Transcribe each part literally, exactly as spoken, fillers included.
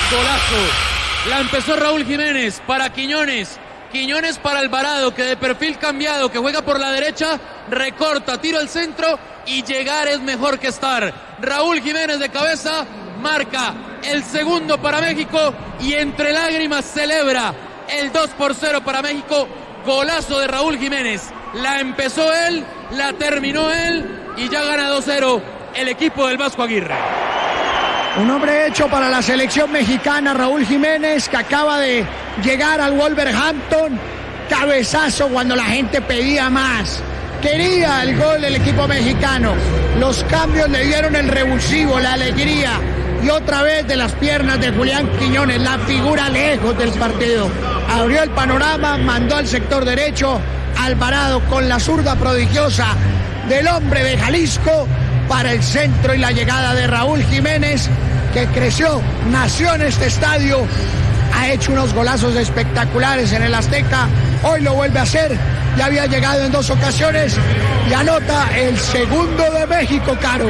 Golazo. La empezó Raúl Jiménez para Quiñones. Quiñones para Alvarado, que de perfil cambiado, que juega por la derecha, recorta, tiro al centro y llegar es mejor que estar. Raúl Jiménez de cabeza marca el segundo para México y entre lágrimas celebra el dos por cero para México. Golazo de Raúl Jiménez. La empezó él, la terminó él y ya gana dos cero el equipo del Vasco Aguirre. Un hombre hecho para la selección mexicana, Raúl Jiménez, que acaba de llegar al Wolverhampton. Cabezazo cuando la gente pedía más. Quería el gol del equipo mexicano. Los cambios le dieron el revulsivo, la alegría. Y otra vez de las piernas de Julián Quiñones, la figura lejos del partido. Abrió el panorama, mandó al sector derecho. Alvarado con la zurda prodigiosa del hombre de Jalisco para el centro y la llegada de Raúl Jiménez, que creció, nació en este estadio, ha hecho unos golazos espectaculares en el Azteca, hoy lo vuelve a hacer, ya había llegado en dos ocasiones y anota el segundo de México, Caro.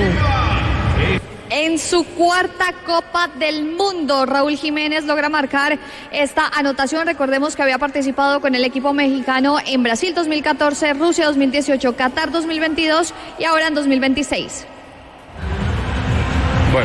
En su cuarta Copa del Mundo, Raúl Jiménez logra marcar esta anotación. Recordemos que había participado con el equipo mexicano en Brasil dos mil catorce, Rusia dos mil dieciocho, Qatar dos mil veintidós y ahora en dos mil veintiséis. Bueno,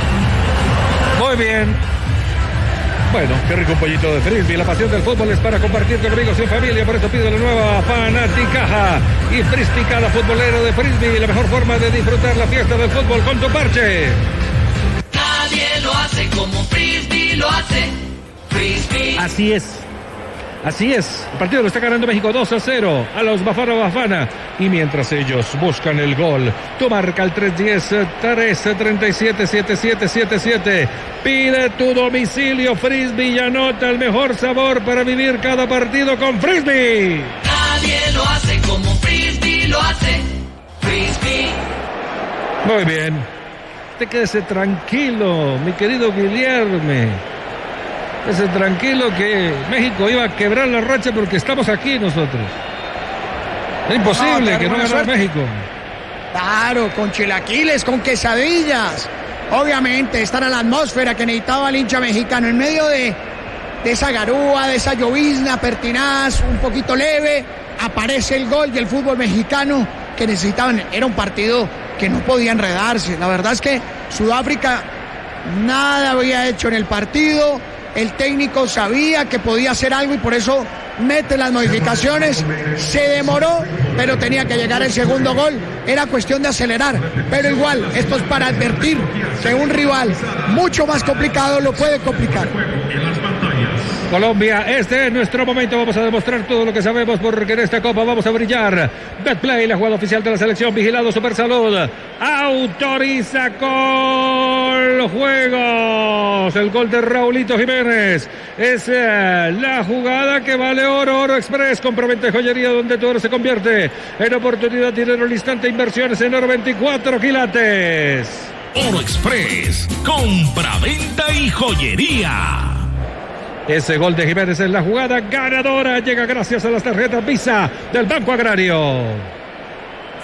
muy bien. Bueno, qué rico un pollito de frisbee. La pasión del fútbol es para compartir con amigos y en familia. Por eso pide la nueva Fanaticaja y Frisbee, cada futbolero de frisbee. La mejor forma de disfrutar la fiesta del fútbol con tu parche. Nadie lo hace como Frisbee lo hace. Frisbee. Así es. Así es, el partido lo está ganando México dos a cero a los Bafana Bafana. Y mientras ellos buscan el gol, tú marca el tres diez, tres treinta y siete, setenta y siete setenta y siete. Pide tu domicilio Frisbee y anota el mejor sabor para vivir cada partido con Frisbee. Nadie lo hace como Frisbee lo hace. Frisbee. Muy bien, te quédese tranquilo, mi querido Guillerme. Ese tranquilo que México iba a quebrar la racha porque estamos aquí nosotros. Es imposible no, que no ganara México. Claro, con chilaquiles, con quesadillas. Obviamente, esta era la atmósfera que necesitaba el hincha mexicano en medio de, de esa garúa, de esa llovizna pertinaz, un poquito leve. Aparece el gol y el fútbol mexicano que necesitaban. Era un partido que no podía enredarse. La verdad es que Sudáfrica nada había hecho en el partido. El técnico sabía que podía hacer algo y por eso mete las modificaciones. Se demoró, pero tenía que llegar el segundo gol. Era cuestión de acelerar, pero igual, esto es para advertir que un rival mucho más complicado lo puede complicar. Colombia, este es nuestro momento. Vamos a demostrar todo lo que sabemos porque en esta Copa vamos a brillar. Betplay, la jugada oficial de la selección, vigilado Super Salud. Autoriza con juegos. El gol de Raulito Jiménez. Es eh, la jugada que vale oro. Oro Express, compraventa de joyería donde tu oro se convierte en oportunidad, dinero al instante, inversiones en oro veinticuatro quilates. Oro Express, compraventa y joyería. Ese gol de Jiménez es la jugada ganadora. Llega gracias a las tarjetas Visa del Banco Agrario.